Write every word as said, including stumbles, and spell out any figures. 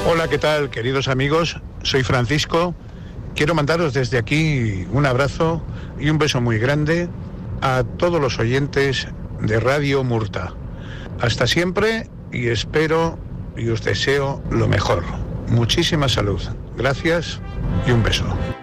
Hola, ¿qué tal, queridos amigos? Soy Francisco. Quiero mandaros desde aquí un abrazo y un beso muy grande a todos los oyentes de Radio Murta. Hasta siempre y espero y os deseo lo mejor. Muchísima salud. Gracias y un beso.